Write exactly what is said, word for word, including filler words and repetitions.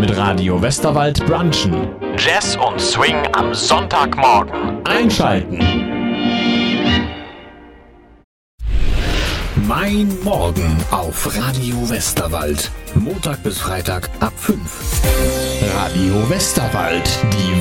Mit Radio Westerwald brunchen. Jazz und Swing am Sonntagmorgen. Einschalten. Mein Morgen auf Radio Westerwald. Montag bis Freitag ab fünf. Radio Westerwald, die